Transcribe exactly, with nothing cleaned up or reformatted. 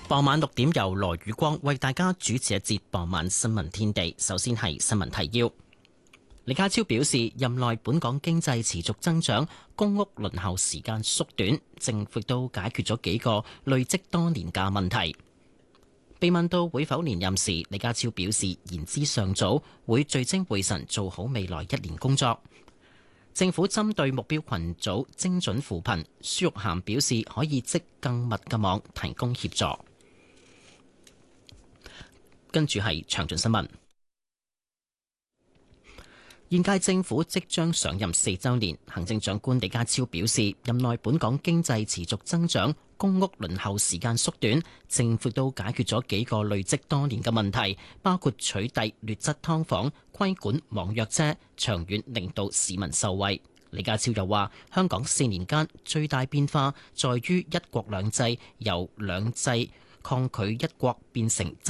傍晚六點由羅宇光為大家主持一節傍晚新聞天地。首先係新聞提要。李家超表示，任內本港經濟持續增長，公屋輪候時間縮短，政府都解決咗幾個累積多年嘅問題。被問到會否連任時，李家超表示言之尚早，會聚精會神做好未來一年工作。政府針對目標群組精準扶貧，孫玉菡表示可以織更密嘅網，提供協助。跟住係詳盡新聞。現屆政府即將上任四週年，行政長官李家超表示，任內本港經濟持續增長，公屋輪候時間縮短，政府都解決咗幾個累積多年嘅問題，包括取締劣質劏房、規管網約車，長遠令到市民受惠。李家超又話，香港四年間最大變化在於一國兩制由兩制抗拒一國變成